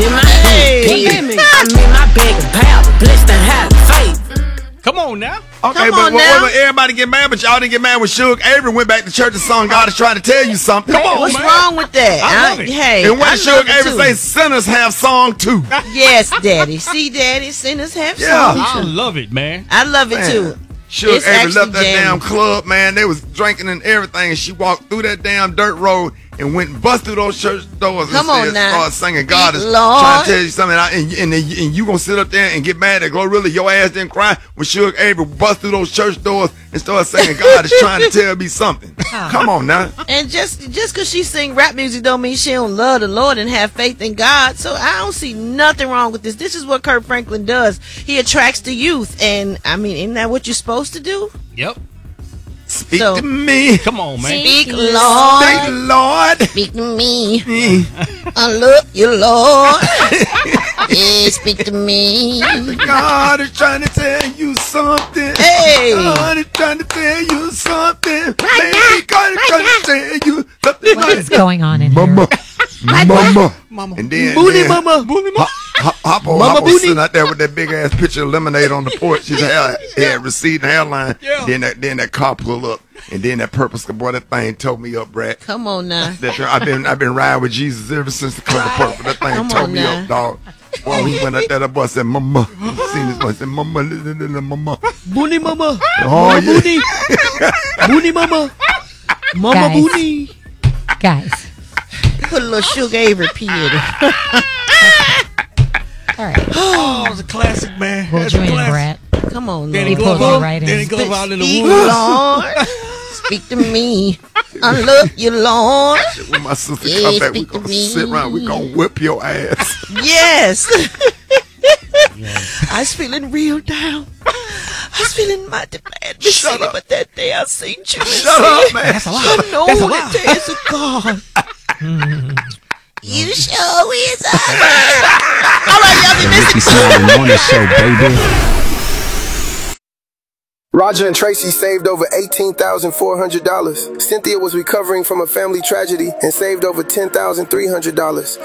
in my head. I mean my big power, blessed and have faith. Come on now. Okay, but everybody get mad, but y'all didn't get mad when Suge Avery went back to church and sung God is trying to tell you something. Come on, What's man. wrong with that? I love it. Hey, And what I did love Suge it Avery too. say? Sinners have song too. Yes, Daddy. See, Daddy, sinners have Yeah. songs. I love it, man. I love it Man. too. Suge It's Avery actually left that jamming. damn club, man. They was drinking and everything, and she walked through that damn dirt road and went and bust through those church doors Come and on now. started singing God is Lord. trying to tell you something. And you gonna sit up there and get mad at Glorilla, your ass didn't cry when Suge Avery bust through those church doors and started singing God is trying to tell me something. Come on now. And just because she sing rap music don't mean she don't love the Lord and have faith in God. So I don't see nothing wrong with this. This is what Kirk Franklin does. He attracts the youth. And, I mean, isn't that what you're supposed to do? Yep. Speak to me. Come on, man. Speak, Lord. Speak, Lord. Speak to me. I love you, Lord. Yeah, speak to me. God is trying to tell you something. Hey. God is trying to tell you something. Baby, God is trying to tell you something. What is going on in Mama. here? Mama. And then, Booty mama. Hoppo sitting out there with that big ass pitcher of lemonade on the porch. His hair had receding hairline. Yeah. Then that car pull up. And then that purpose, boy, that thing tore me up, Brad. Come on now. I've been riding with Jesus ever since the color purple. That thing Come tore on me now. up, dog. Boy, we went out there, that boy said, Mama. You seen this boy said, Mama, Mama. Booty mama. Oh, yeah. Booty mama. Mama Guys. booty. Guys. Put a little Sugar Avery P in it. All right. Oh, it's a classic, man. We'll That's a join in, classic. Brett. Come on, Danny Lord. He pulled Glover. me right in. Danny Glover out in the Speak, woods. Lord. Speak to me. I love you, Lord. When my sister Yeah, come back, we speak to gonna me. sit around, we gonna whip your ass. Yes. I was feeling real down. I was feeling mighty bad. Shut up. But that day I seen you. Shut up, man. That's a lie. I know That's a that lie. there's a God. You sure is. All right, y'all be Ricky missing. Smiley Morning Show, baby. Roger and Tracy saved over $18,400. Cynthia was recovering from a family tragedy and saved over $10,300.